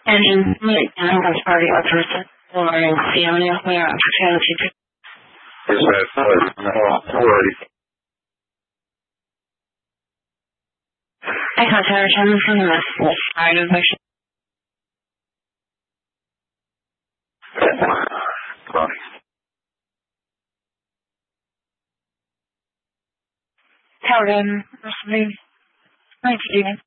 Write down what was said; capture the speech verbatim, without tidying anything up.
Engine down as part of your person or in Fiona where opportunity to is that forty. I can't tell her from the side of the tell them or something. Nice to do it.